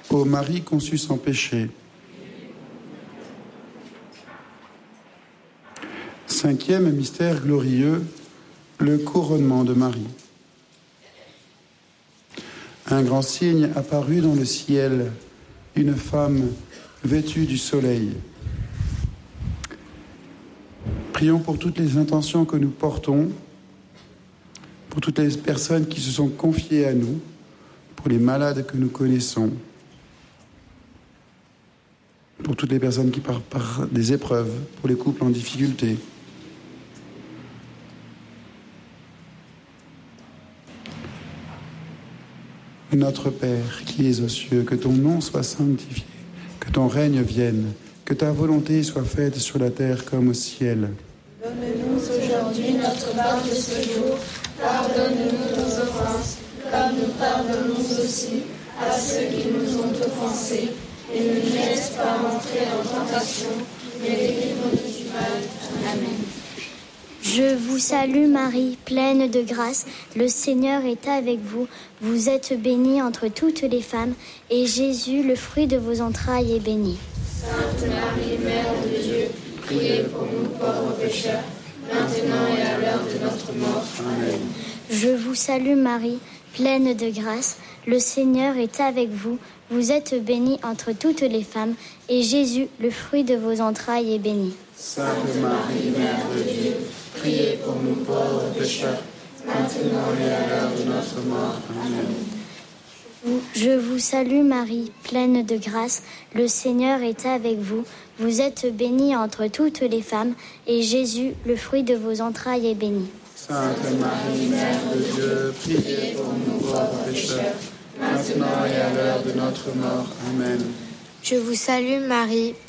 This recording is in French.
Ô Marie conçue sans péché. Cinquième mystère glorieux, le couronnement de Marie. Un grand signe apparut dans le ciel, une femme vêtue du soleil. Prions pour toutes les intentions que nous portons, pour toutes les personnes qui se sont confiées à nous, pour les malades que nous connaissons, pour toutes les personnes qui passent par des épreuves, pour les couples en difficulté. Notre Père, qui es aux cieux, que ton nom soit sanctifié, que ton règne vienne, que ta volonté soit faite sur la terre comme au ciel. Donne-nous aujourd'hui notre part de ce jour. Pardonne-nous nos offenses, comme nous pardonnons aussi à ceux qui nous ont offensés. Et ne nous laisse pas entrer en tentation, mais délivre-nous du mal. Amen. Je vous salue Marie, pleine de grâce, le Seigneur est avec vous. Vous êtes bénie entre toutes les femmes, et Jésus, le fruit de vos entrailles, est béni. Sainte Marie, Mère de Dieu, priez pour nous pauvres pécheurs, maintenant et à l'heure de notre mort. Amen. Je vous salue Marie, pleine de grâce, le Seigneur est avec vous. Vous êtes bénie entre toutes les femmes, et Jésus, le fruit de vos entrailles, est béni. Sainte Marie, Mère de Dieu, priez pour nous pauvres pécheurs, maintenant et à l'heure de notre mort. Amen. Je vous salue Marie, pleine de grâce, le Seigneur est avec vous. Vous êtes bénie entre toutes les femmes, et Jésus, le fruit de vos entrailles, est béni. Sainte Marie, Mère de Dieu, priez pour nous pauvres pécheurs, maintenant et à l'heure de notre mort. Amen. Je vous salue Marie,